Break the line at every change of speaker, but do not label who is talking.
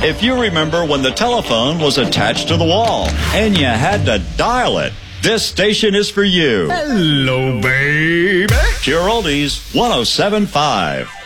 If you remember when the telephone was attached to the wall and you had to dial it, this station is for you.
Hello, baby.
Pure Oldies 107.5.